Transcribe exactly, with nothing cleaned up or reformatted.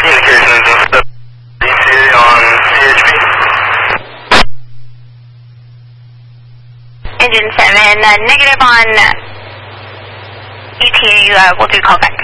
Indications of the E T A on C H P. Engine seven, uh, negative on E T A, uh, we'll do callback.